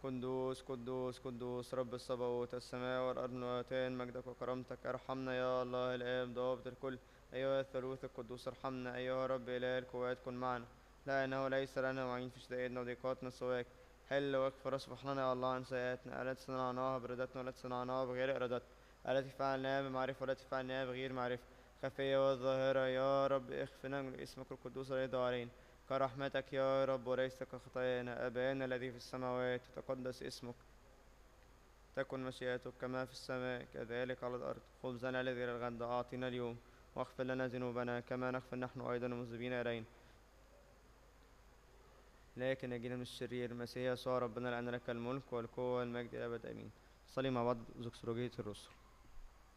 قدوس قدوس قدوس رب الصباوت، السماء والأرض ملؤتان مجدك وكرامتك. ارحمنا يا الله الآب ضابط الكل، أيها الثالوث القدوس ارحمنا. أيها رب إله القوات كن معنا، لأنه ليس لنا معين في شدائدنا وضيقاتنا سواك. حل واغفر واصفح لنا يا الله عن سيئاتنا التي صنعناها بإرادتنا والتي صنعناها بغير إرادتنا، التي فعلناها بمعرفة والتي فعلناها بغير معرفة، خفية والظاهرة. يا رب اغفر لنا اسمك القدوس الذي علينا كرحمتك يا رب وليس كخطايانا. أبانا الذي في السماوات يتقدس اسمك، تكن مشيئتك كما في السماء كذلك على الأرض. خبزنا الذي للغد أعطنا اليوم، واغفر لنا ذنوبنا كما نغفر نحن أيضا المذنبين إلينا، لكن نجينا من الشرير. المسيح يسوع ربنا، لأن لك الملك والقوة والمجد إلى الأبد آمين. صلي مع بعض زوكسولوجية الرسل.